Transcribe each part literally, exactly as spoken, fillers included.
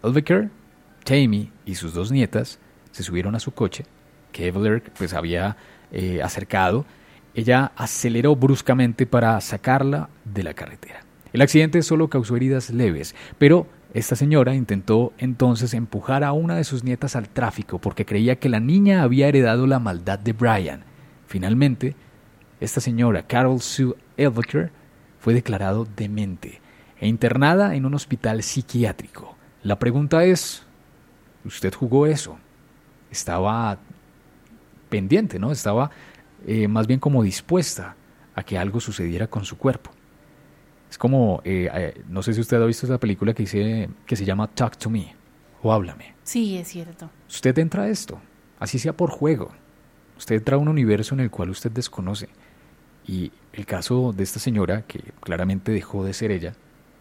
Elviker, Tammy y sus dos nietas se subieron a su coche, que Evelyn pues había eh, acercado. Ella aceleró bruscamente para sacarla de la carretera. El accidente solo causó heridas leves, pero esta señora intentó entonces empujar a una de sus nietas al tráfico porque creía que la niña había heredado la maldad de Brian. Finalmente, esta señora, Carol Sue Elviker, fue declarado demente e internada en un hospital psiquiátrico. La pregunta es, ¿usted jugó eso? Estaba pendiente, ¿no? Estaba eh, más bien como dispuesta a que algo sucediera con su cuerpo. Es como, eh, eh, no sé si usted ha visto esa película que, dice, que se llama Talk to Me, o Háblame. Sí, es cierto. Usted entra a esto, así sea por juego. Usted entra a un universo en el cual usted desconoce. Y el caso de esta señora, que claramente dejó de ser ella,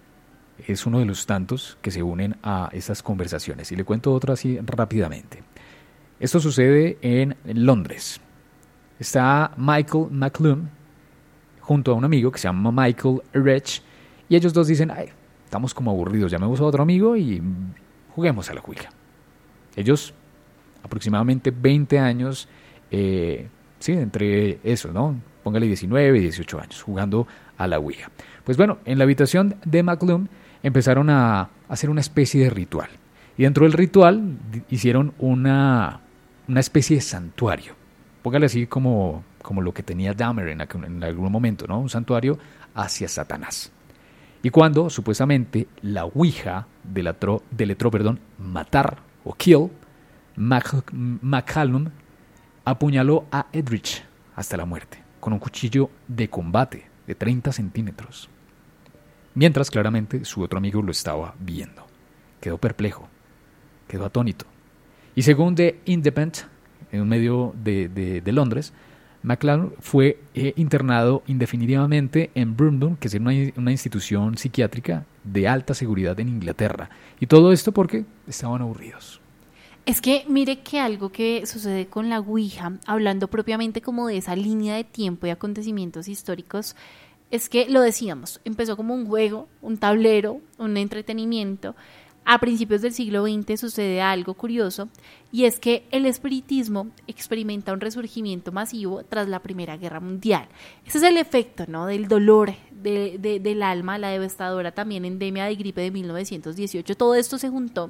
es uno de los tantos que se unen a estas conversaciones. Y le cuento otro así rápidamente. Esto sucede en Londres. Está Michael McClum junto a un amigo que se llama Michael Rech, y ellos dos dicen, ay, estamos como aburridos, llamemos a otro amigo y juguemos a la Ouija. Ellos, aproximadamente veinte años, eh, sí, entre eso, ¿no? Póngale diecinueve y dieciocho años, jugando a la Ouija. Pues bueno, en la habitación de McClum empezaron a hacer una especie de ritual. Y dentro del ritual hicieron una, una especie de santuario. Póngale así como, como lo que tenía Dahmer en, en algún momento, ¿no? Un santuario hacia Satanás. Y cuando, supuestamente, la Ouija deletró, deletró, perdón, matar o kill, Mac, McCallum apuñaló a Edrich hasta la muerte, con un cuchillo de combate de treinta centímetros. Mientras, claramente, su otro amigo lo estaba viendo. Quedó perplejo, quedó atónito. Y según The Independent, en un medio de, de, de Londres, McClellan fue eh, internado indefinidamente en Birmingham, que es una, una institución psiquiátrica de alta seguridad en Inglaterra. Y todo esto porque estaban aburridos. Es que mire que algo que sucede con la Ouija, hablando propiamente como de esa línea de tiempo y acontecimientos históricos, es que lo decíamos, empezó como un juego, un tablero, un entretenimiento. A principios del siglo veinte sucede algo curioso, y es que el espiritismo experimenta un resurgimiento masivo tras la Primera Guerra Mundial. Ese es el efecto, ¿no?, del dolor de, de, del alma, la devastadora también endemia de gripe de mil novecientos dieciocho. Todo esto se juntó.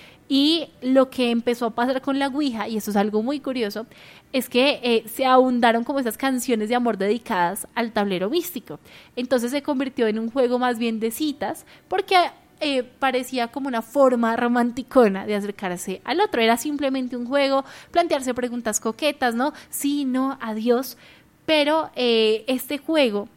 Y lo que empezó a pasar con la Ouija, y eso es algo muy curioso, es que eh, se ahondaron como esas canciones de amor dedicadas al tablero místico. Entonces se convirtió en un juego más bien de citas, porque eh, parecía como una forma romanticona de acercarse al otro. Era simplemente un juego, plantearse preguntas coquetas, ¿no? Sí, no, adiós. Pero eh, este juego,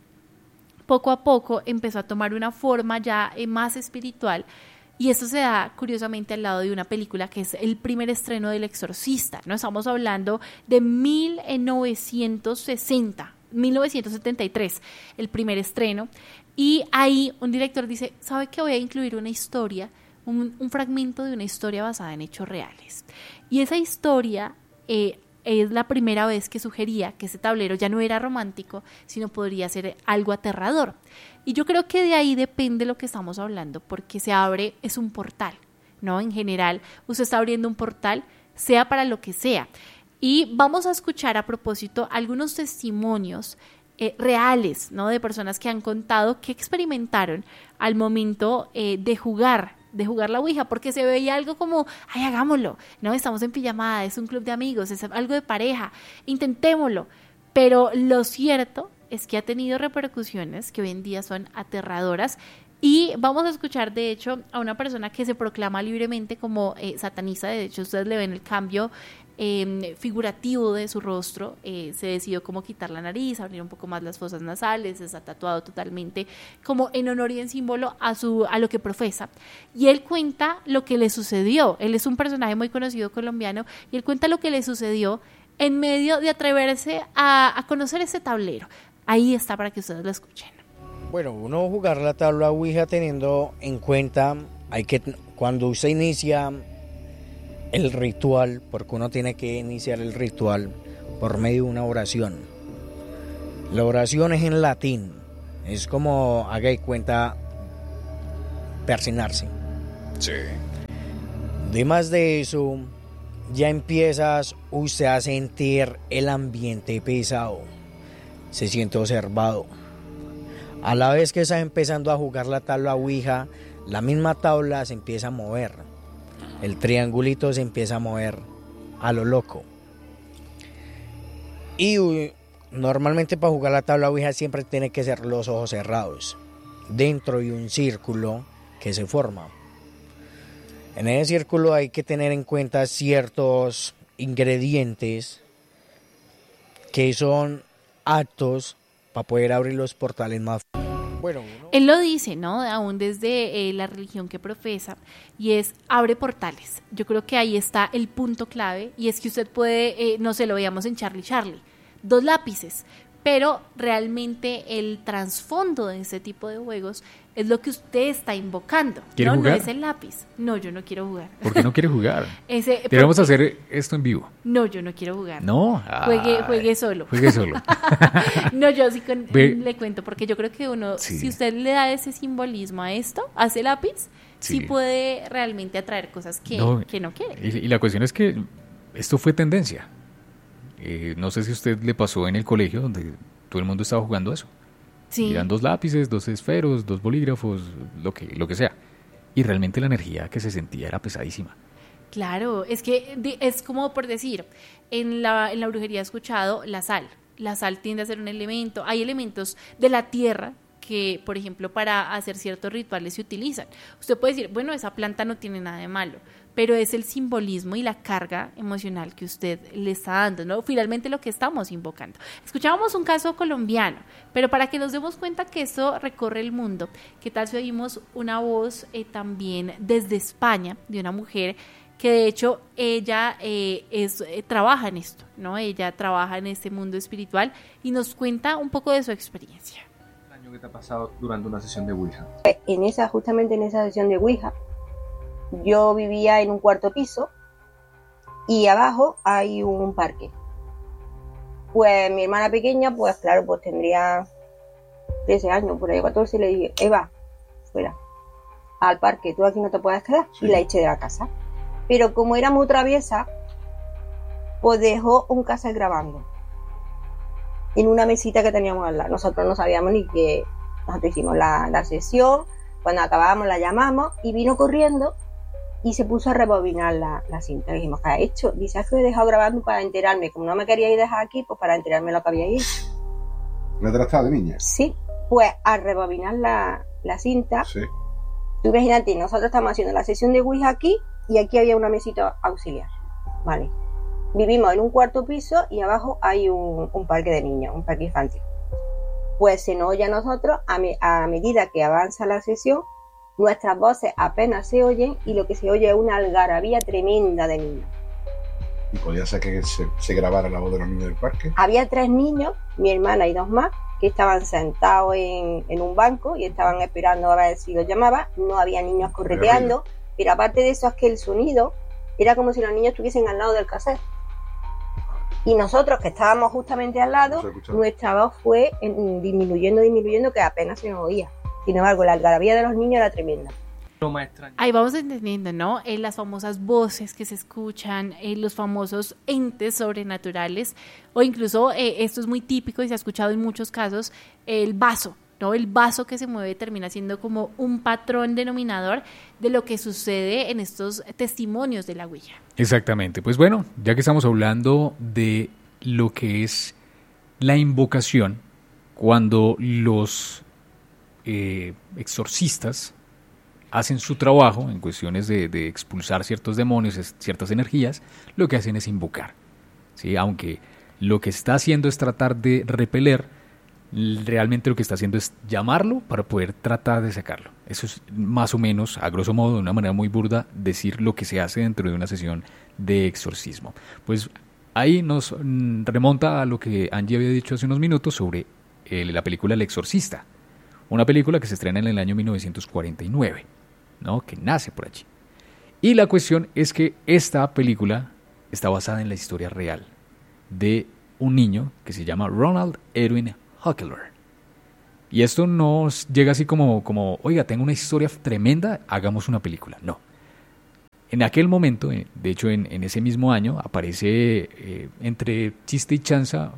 poco a poco, empezó a tomar una forma ya eh, más espiritual. Y esto se da, curiosamente, al lado de una película que es el primer estreno del Exorcista, ¿no? Estamos hablando de mil novecientos sesenta, mil novecientos setenta y tres, el primer estreno. Y ahí un director dice, ¿sabe qué? Voy a incluir una historia, un, un fragmento de una historia basada en hechos reales. Y esa historia eh, es la primera vez que sugería que ese tablero ya no era romántico, sino podría ser algo aterrador. Y yo creo que de ahí depende lo que estamos hablando, porque se abre, es un portal, ¿no? En general, usted está abriendo un portal, sea para lo que sea. Y vamos a escuchar a propósito algunos testimonios eh, reales, ¿no? De personas que han contado que experimentaron al momento eh, de jugar, de jugar la Ouija, porque se veía algo como, ay, hagámoslo, ¿no? Estamos en pijamada, es un club de amigos, es algo de pareja, intentémoslo. Pero lo cierto es que ha tenido repercusiones que hoy en día son aterradoras, y vamos a escuchar de hecho a una persona que se proclama libremente como eh, satanista. De hecho ustedes le ven el cambio eh, figurativo de su rostro, eh, se decidió como quitar la nariz, abrir un poco más las fosas nasales, está tatuado totalmente como en honor y en símbolo a, su, a lo que profesa, y él cuenta lo que le sucedió. Él es un personaje muy conocido colombiano, y él cuenta lo que le sucedió en medio de atreverse a, a conocer ese tablero. Ahí está para que ustedes lo escuchen. Bueno, uno jugar la tabla Ouija teniendo en cuenta, hay que cuando usted inicia el ritual, porque uno tiene que iniciar el ritual por medio de una oración. La oración es en latín, es como, haga de cuenta, persignarse. Sí. Además de eso, ya empiezas usted a sentir el ambiente pesado, se siente observado. A la vez que estás empezando a jugar la tabla Ouija, la misma tabla se empieza a mover, el triangulito se empieza a mover a lo loco. Y uh, normalmente para jugar la tabla Ouija siempre tiene que ser los ojos cerrados, dentro de un círculo que se forma. En ese círculo hay que tener en cuenta ciertos ingredientes que son aptos para poder abrir los portales más. Bueno, uno... Él lo dice, ¿no? Aún desde eh, la religión que profesa, y es abre portales. Yo creo que ahí está el punto clave, y es que usted puede, eh, no sé, lo veíamos en Charlie Charlie, dos lápices, pero realmente el trasfondo de ese tipo de juegos es lo que usted está invocando. ¿Quiere no, jugar? No es el lápiz. No, yo no quiero jugar. ¿Por qué no quiere jugar? Ese, Debemos porque... hacer esto en vivo. No, yo no quiero jugar. No. Juegue, Ay, juegue solo. Juegue solo. No, yo sí con, Ve... le cuento, porque yo creo que uno, sí. si usted le da ese simbolismo a esto, a ese lápiz, sí, sí puede realmente atraer cosas que no, que no quiere. Y, y la cuestión es que esto fue tendencia. Eh, no sé si a usted le pasó en el colegio donde todo el mundo estaba jugando eso. Sí. Eran dos lápices, dos esferos, dos bolígrafos, lo que, lo que sea. Y realmente la energía que se sentía era pesadísima. Claro, es que es como por decir, en la, en la brujería he escuchado la sal. La sal tiende a ser un elemento. Hay elementos de la tierra que, por ejemplo, para hacer ciertos rituales se utilizan. Usted puede decir, bueno, esa planta no tiene nada de malo, pero es el simbolismo y la carga emocional que usted le está dando, ¿no? Finalmente lo que estamos invocando. Escuchábamos un caso colombiano, pero para que nos demos cuenta que eso recorre el mundo, ¿qué tal si oímos una voz eh, también desde España de una mujer que de hecho ella eh, es, eh, trabaja en esto, ¿no? Ella trabaja en este mundo espiritual y nos cuenta un poco de su experiencia. ¿Qué te ha pasado durante una sesión de Ouija? En esa, justamente en esa sesión de Ouija, yo vivía en un cuarto piso y abajo hay un parque. Pues mi hermana pequeña, pues claro, pues tendría trece años, por ahí catorce, y le dije, Eva, fuera, al parque, tú aquí no te puedes quedar, sí. Y la eché de la casa. Pero como era muy traviesa, pues dejó un cassette grabando en una mesita que teníamos al lado. Nosotros no sabíamos ni que nosotros hicimos la, la sesión, cuando acabábamos la llamamos y vino corriendo y se puso a rebobinar la, la cinta. Le dijimos, ¿qué ha hecho? Dice, es que lo he dejado grabando para enterarme, como no me queríais dejar aquí, pues para enterarme lo que habíais hecho. ¿Me tratado de niña? Sí, pues al rebobinar la, la cinta, sí. Tú imagínate, nosotros estamos haciendo la sesión de Ouija aquí y aquí había una mesita auxiliar, ¿vale? Vivimos en un cuarto piso y abajo hay un, un parque de niños, un parque infantil. Pues se nos oye a nosotros, a, me, a medida que avanza la sesión, nuestras voces apenas se oyen y lo que se oye es una algarabía tremenda de niños. ¿Y podía ser que se, se grabara la voz de los niños del parque? Había tres niños, mi hermana y dos más, que estaban sentados en, en un banco y estaban esperando a ver si los llamaba. No había niños correteando, pero aparte de eso es que el sonido era como si los niños estuviesen al lado del cassette. Y nosotros, que estábamos justamente al lado, nuestra voz fue en, disminuyendo, disminuyendo, que apenas se nos oía. Sin embargo, la algarabía de los niños era tremenda. Ahí vamos entendiendo, ¿no? Eh, las famosas voces que se escuchan, eh, los famosos entes sobrenaturales, o incluso, eh, esto es muy típico y se ha escuchado en muchos casos, el vaso, ¿no? El vaso que se mueve termina siendo como un patrón denominador de lo que sucede en estos testimonios de la Ouija. Exactamente. Pues bueno, ya que estamos hablando de lo que es la invocación, cuando los eh, exorcistas hacen su trabajo en cuestiones de, de expulsar ciertos demonios, ciertas energías, lo que hacen es invocar, ¿sí? Aunque lo que está haciendo es tratar de repeler, realmente lo que está haciendo es llamarlo para poder tratar de sacarlo. Eso es más o menos, a grosso modo, de una manera muy burda, decir lo que se hace dentro de una sesión de exorcismo. Pues ahí nos remonta a lo que Angie había dicho hace unos minutos sobre eh, la película El Exorcista, una película que se estrena en el año mil novecientos cuarenta y nueve, ¿no? Que nace por allí. Y la cuestión es que esta película está basada en la historia real de un niño que se llama Ronald Edwin Huckler. Y esto no llega así como, como, oiga, tengo una historia tremenda, hagamos una película. No. En aquel momento, de hecho en, en ese mismo año, aparece eh, entre chiste y chanza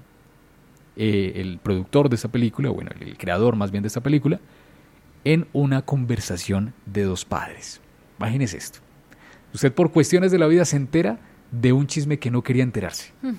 eh, el productor de esta película, bueno, el, el creador más bien de esta película, en una conversación de dos padres. Imagínese esto. Usted por cuestiones de la vida se entera de un chisme que no quería enterarse. Hmm.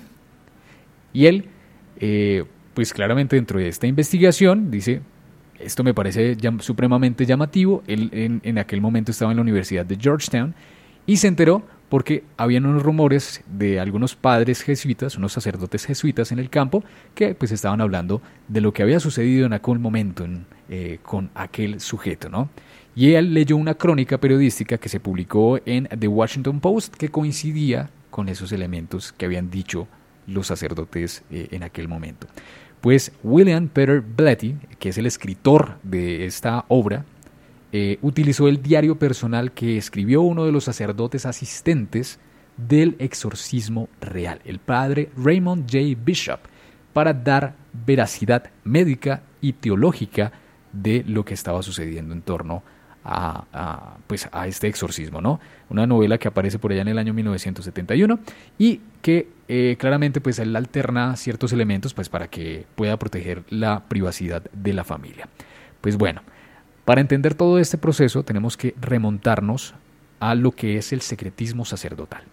Y él, eh, pues claramente dentro de esta investigación, dice, esto me parece llam- supremamente llamativo. Él en, en aquel momento estaba en la Universidad de Georgetown y se enteró porque habían unos rumores de algunos padres jesuitas, unos sacerdotes jesuitas en el campo, que pues estaban hablando de lo que había sucedido en aquel momento en, eh, con aquel sujeto, ¿no? Y él leyó una crónica periodística que se publicó en The Washington Post que coincidía con esos elementos que habían dicho los sacerdotes eh, en aquel momento. Pues William Peter Blatty, que es el escritor de esta obra, eh, utilizó el diario personal que escribió uno de los sacerdotes asistentes del exorcismo real, el padre Raymond J. Bishop, para dar veracidad médica y teológica de lo que estaba sucediendo en torno a, a, pues a este exorcismo, ¿no? Una novela que aparece por allá en el año mil novecientos setenta y uno y que eh, claramente pues él alterna ciertos elementos pues para que pueda proteger la privacidad de la familia. Pues bueno, para entender todo este proceso tenemos que remontarnos a lo que es el secretismo sacerdotal.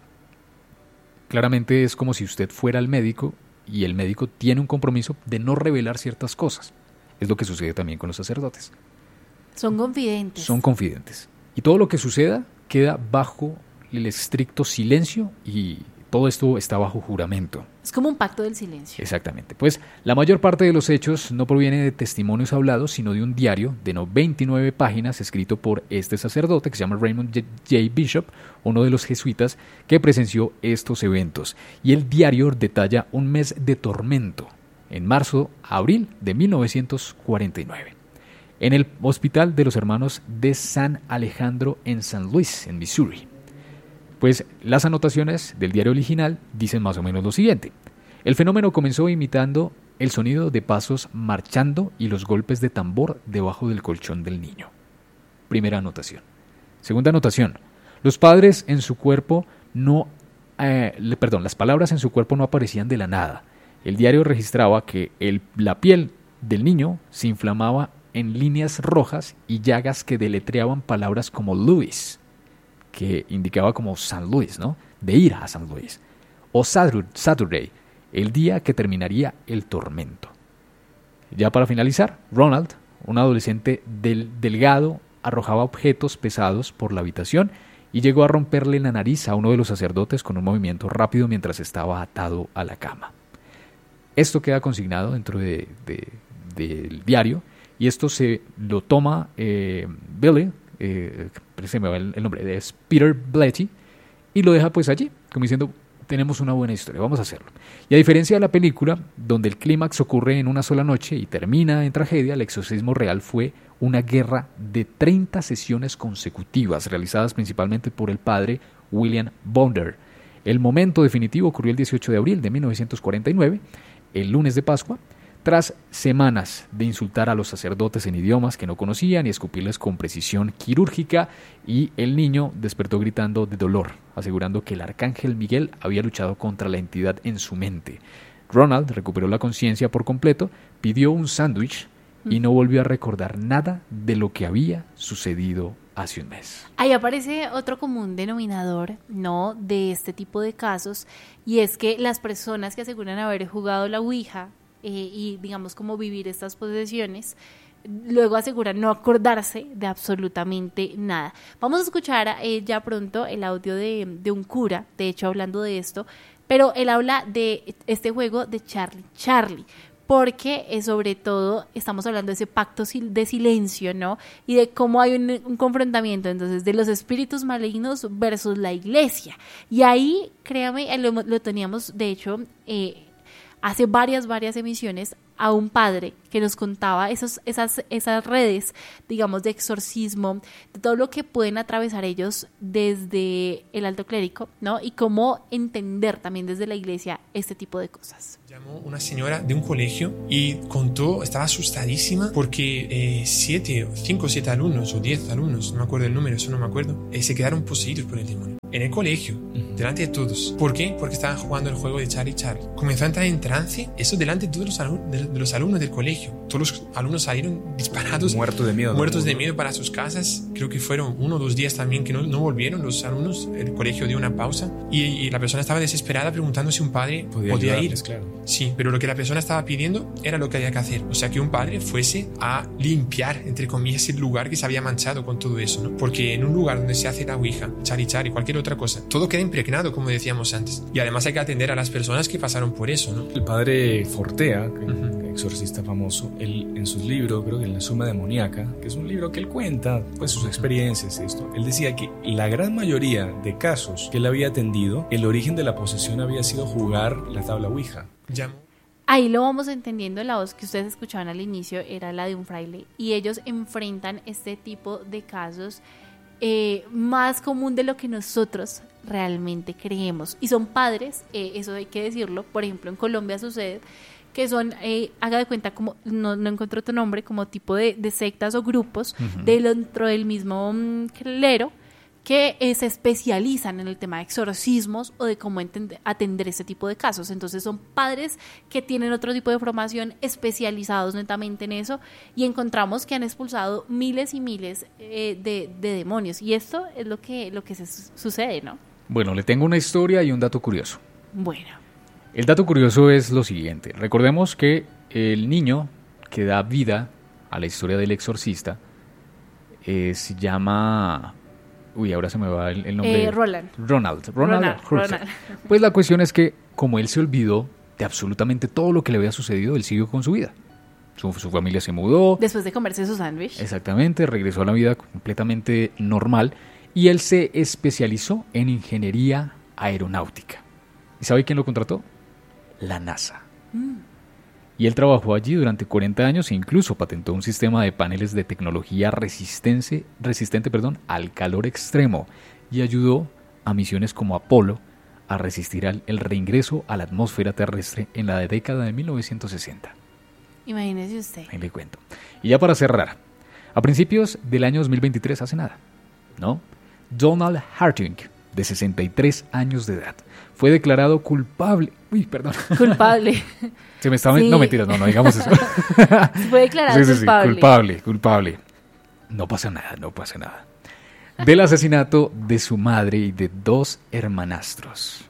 Claramente es como si usted fuera al médico y el médico tiene un compromiso de no revelar ciertas cosas. Es lo que sucede también con los sacerdotes. Son confidentes. Son confidentes. Y todo lo que suceda queda bajo el estricto silencio y todo esto está bajo juramento. Es como un pacto del silencio. Exactamente. Pues la mayor parte de los hechos no proviene de testimonios hablados, sino de un diario de veintinueve páginas escrito por este sacerdote que se llama Raymond J. Bishop, uno de los jesuitas que presenció estos eventos. Y el diario detalla un mes de tormento en marzo a abril de mil novecientos cuarenta y nueve. En el Hospital de los Hermanos de San Alejandro en San Luis, en Missouri. Pues las anotaciones del diario original dicen más o menos lo siguiente. El fenómeno comenzó imitando el sonido de pasos marchando y los golpes de tambor debajo del colchón del niño. Primera anotación. Segunda anotación. Los padres en su cuerpo no... Eh, perdón, las palabras en su cuerpo no aparecían de la nada. El diario registraba que el, la piel del niño se inflamaba en líneas rojas y llagas que deletreaban palabras como Louis, que indicaba como San Luis, ¿no? De ir a San Luis. O Saturday, el día que terminaría el tormento. Ya para finalizar, Ronald, un adolescente del, delgado, arrojaba objetos pesados por la habitación y llegó a romperle la nariz a uno de los sacerdotes con un movimiento rápido mientras estaba atado a la cama. Esto queda consignado dentro de, de, del diario y esto se lo toma eh, Billy, eh, se me va el, el nombre, es Peter Blatty, y lo deja pues allí, como diciendo, tenemos una buena historia, vamos a hacerlo. Y a diferencia de la película, donde el clímax ocurre en una sola noche y termina en tragedia, el exorcismo real fue una guerra de treinta sesiones consecutivas, realizadas principalmente por el padre William Bonder. El momento definitivo ocurrió el dieciocho de abril de mil novecientos cuarenta y nueve, el lunes de Pascua, tras semanas de insultar a los sacerdotes en idiomas que no conocían y escupirles con precisión quirúrgica, y el niño despertó gritando de dolor, asegurando que el arcángel Miguel había luchado contra la entidad en su mente. Ronald recuperó la conciencia por completo, pidió un sándwich y no volvió a recordar nada de lo que había sucedido hace un mes. Ahí aparece otro común denominador, ¿no?, de este tipo de casos, y es que las personas que aseguran haber jugado la Ouija eh, y digamos como vivir estas posesiones, luego aseguran no acordarse de absolutamente nada. Vamos a escuchar eh, ya pronto el audio de, de un cura, de hecho hablando de esto, pero él habla de este juego de Charlie Charlie, porque eh, sobre todo estamos hablando de ese pacto de silencio, ¿no? Y de cómo hay un, un confrontamiento entonces de los espíritus malignos versus la iglesia. Y ahí, créame, lo, lo teníamos, de hecho, eh, hace varias, varias emisiones, a un padre que nos contaba esos, esas, esas redes, digamos, de exorcismo, de todo lo que pueden atravesar ellos desde el alto clérigo, ¿no? Y cómo entender también desde la iglesia este tipo de cosas. Ya llamó una señora de un colegio y contó, estaba asustadísima porque eh, siete, cinco o siete alumnos o diez alumnos, no me acuerdo el número, eso no me acuerdo, eh, se quedaron poseídos por el demonio. En el colegio, delante de todos. ¿Por qué? Porque estaban jugando el juego de Charlie Charlie. Comenzó a entrar en trance, eso delante de todos los, alumnos, de, de los alumnos del colegio. Todos los alumnos salieron disparados. Muertos de miedo. Muertos de miedo para sus casas. Creo que fueron uno o dos días también que no, no volvieron los alumnos. El colegio dio una pausa y, y la persona estaba desesperada preguntando si un padre podía, podía ir. Claro. Sí, pero lo que la persona estaba pidiendo era lo que había que hacer. O sea, que un padre fuese a limpiar, entre comillas, el lugar que se había manchado con todo eso, ¿no? Porque en un lugar donde se hace la ouija, Charlie Charlie, cualquier otra cosa, todo queda impregnado, como decíamos antes. Y además hay que atender a las personas que pasaron por eso, ¿no? El padre Fortea, que Uh-huh. exorcista famoso, él en sus libros, creo que en La Suma Demoníaca, que es un libro que él cuenta pues sus experiencias y esto, él decía que la gran mayoría de casos que él había atendido, el origen de la posesión había sido jugar la tabla ouija. Llamó. Ahí lo vamos entendiendo, la voz que ustedes escuchaban al inicio era la de un fraile y ellos enfrentan este tipo de casos eh, más común de lo que nosotros realmente creemos. Y son padres, eh, eso hay que decirlo, por ejemplo en Colombia sucede que son, eh, haga de cuenta, como no, no encuentro otro nombre, como tipo de, de sectas o grupos uh-huh. dentro del mismo um, clero que eh, se especializan en el tema de exorcismos o de cómo entender, atender ese tipo de casos. Entonces son padres que tienen otro tipo de formación especializados netamente en eso y encontramos que han expulsado miles y miles eh, de, de demonios y esto es lo que, lo que se su- sucede, ¿no? Bueno, le tengo una historia y un dato curioso. Bueno. El dato curioso es lo siguiente. Recordemos que el niño que da vida a la historia del exorcista eh, se llama... Uy, ahora se me va el, el nombre. Eh, Roland. Ronald. Ronald. Ronald, Ronald. Ronald. Pues la cuestión es que, como él se olvidó de absolutamente todo lo que le había sucedido, él siguió con su vida. Su, su familia se mudó. Después de comerse su sándwich. Exactamente, regresó a la vida completamente normal y él se especializó en ingeniería aeronáutica. ¿Y sabe quién lo contrató? La NASA. Mm. Y él trabajó allí durante cuarenta años e incluso patentó un sistema de paneles de tecnología resistente, resistente perdón, al calor extremo y ayudó a misiones como Apolo a resistir al, el reingreso a la atmósfera terrestre en la década de mil novecientos sesenta. Imagínese usted. Ahí le cuento. Y ya para cerrar, a principios del año dos mil veintitrés, hace nada, ¿no? Donald Hartung, de sesenta y tres años de edad, fue declarado culpable. Uy, perdón. Culpable. Se me estaba... Sí. No, mentiras, no, no digamos eso. Fue declarado sí, sí, culpable. Sí, culpable, culpable. No pasa nada, no pasa nada. Del asesinato de su madre y de dos hermanastros.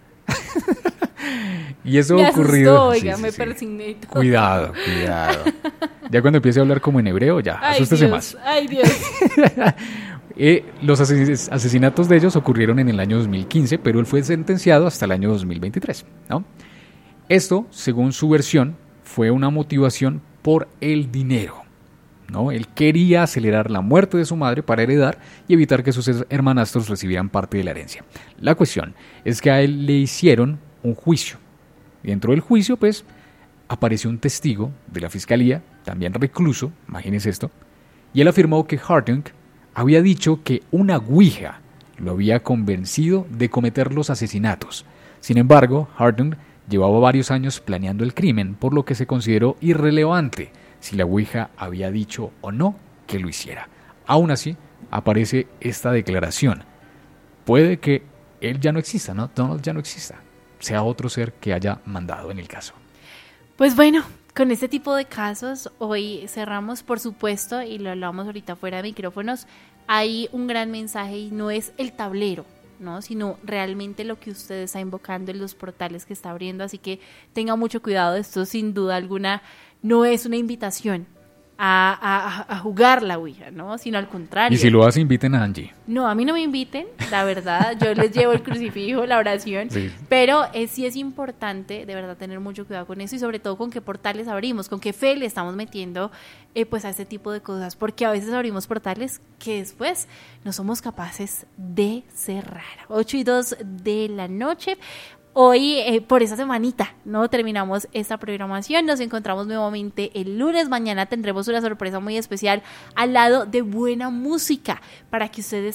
Y eso me ha ocurrido... Asustó, oiga, sí, me sí, persigné. Sí. Cuidado, cuidado. Ya cuando empiece a hablar como en hebreo, ya, ay, asústese Dios, más. Ay, Dios. Eh, los ases- asesinatos de ellos ocurrieron en el año dos mil quince, pero él fue sentenciado hasta el año dos mil veintitrés, ¿no? Esto, según su versión, fue una motivación por el dinero, ¿no? Él quería acelerar la muerte de su madre para heredar y evitar que sus hermanastros recibieran parte de la herencia. La cuestión es que a él le hicieron un juicio. Dentro del juicio, pues, apareció un testigo de la fiscalía, también recluso, imagínense esto, y él afirmó que Hartung había dicho que una ouija lo había convencido de cometer los asesinatos. Sin embargo, Hartung llevaba varios años planeando el crimen, por lo que se consideró irrelevante si la ouija había dicho o no que lo hiciera. Aún así, aparece esta declaración. Puede que él ya no exista, ¿no? Donald ya no exista. Sea otro ser que haya mandado en el caso. Pues bueno, con este tipo de casos, hoy cerramos, por supuesto, y lo hablamos ahorita fuera de micrófonos, hay un gran mensaje y no es el tablero, ¿no? Sino realmente lo que usted está invocando en los portales que está abriendo, así que tenga mucho cuidado, esto sin duda alguna no es una invitación a, a, a jugar la ouija, ¿no? Sino al contrario. Y si lo hace, inviten a Angie. No, a mí no me inviten, la verdad, yo les llevo el crucifijo, la oración, sí. pero eh, sí es importante de verdad tener mucho cuidado con eso y sobre todo con qué portales abrimos, con qué fe le estamos metiendo eh, pues a este tipo de cosas, porque a veces abrimos portales que después no somos capaces de cerrar. ocho y dos de la noche. Hoy, eh, por esa semanita, ¿no? Terminamos esta programación, nos encontramos nuevamente el lunes, mañana tendremos una sorpresa muy especial al lado de buena música, para que usted esté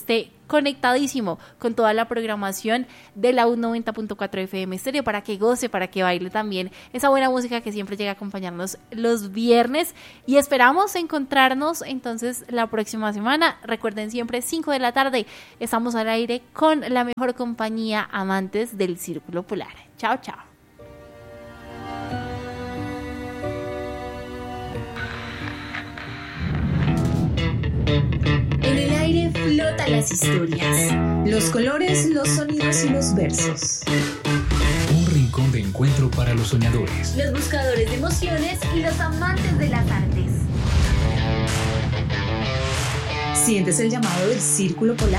conectadísimo con toda la programación de la U noventa punto cuatro F M Estéreo para que goce, para que baile también esa buena música que siempre llega a acompañarnos los viernes, y esperamos encontrarnos entonces la próxima semana. Recuerden, siempre cinco de la tarde estamos al aire con la mejor compañía, amantes del Círculo Polar. Chao, chao. En el aire flotan las historias, los colores, los sonidos y los versos. Un rincón de encuentro para los soñadores, Los buscadores de emociones y los amantes de las artes. ¿Sientes el llamado del Círculo Polar?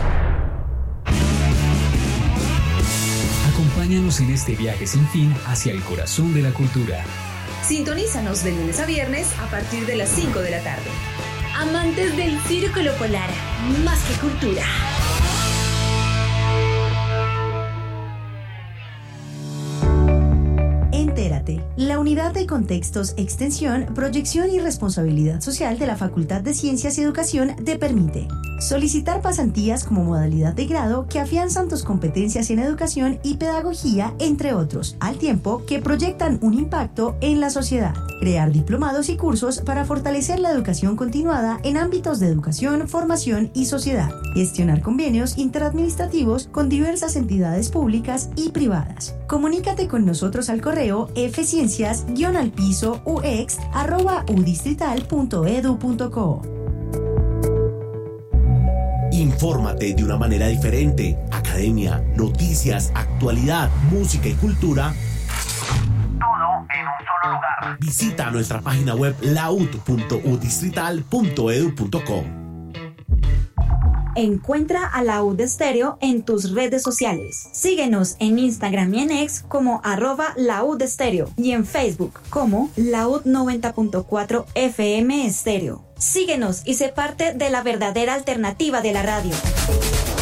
Acompáñanos en este viaje sin fin hacia el corazón de la cultura. Sintonízanos de lunes a viernes a partir de las cinco de la tarde. Amantes del Círculo Polar, más que cultura. Entérate, la unidad de contextos, extensión, proyección y responsabilidad social de la Facultad de Ciencias y Educación te permite solicitar pasantías como modalidad de grado que afianzan tus competencias en educación y pedagogía, entre otros, al tiempo que proyectan un impacto en la sociedad. Crear diplomados y cursos para fortalecer la educación continuada en ámbitos de educación, formación y sociedad. Gestionar convenios interadministrativos con diversas entidades públicas y privadas. Comunícate con nosotros al correo fciencias guion al piso ux arroba udistrital punto edu punto co. Infórmate de una manera diferente. Academia, noticias, actualidad, música y cultura. Todo en un solo lugar. Visita nuestra página web laud punto udistrital punto edu punto co. Encuentra a La U D Estéreo en tus redes sociales. Síguenos en Instagram y en X como arroba La U D Estéreo y en Facebook como La U D noventa punto cuatro F M Estéreo. Síguenos y sé parte de la verdadera alternativa de la radio.